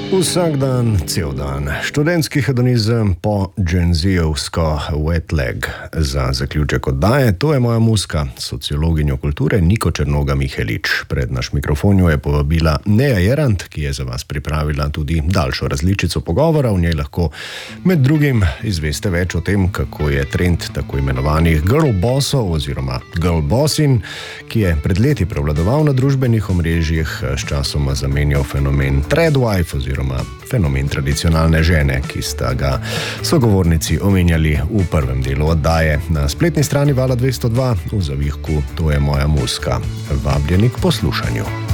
Vsak dan, cel dan. Študentski hedonizem po dženzijevsko wet leg. Za zaključek oddaje, to je moja muska, sociologinjo kulture Niko Črnoga Mihelič. Pred naš mikrofon jo je povabila Neja Jerant, ki je za vas pripravila tudi daljšo različico pogovora. V njej lahko med drugim izveste več o tem, kako je trend tako imenovanih girl bossov oziroma girl bossin, ki je pred leti prevladoval na družbenih omrežjih, sčasoma zamenjal fenomen tradwife oziroma fenomen tradicionalne žene, ki sta ga sogovornici omenjali v prvem delu oddaje. Na spletni strani Vala 202 v zavihku To je moja muska. Vabljeni k poslušanju.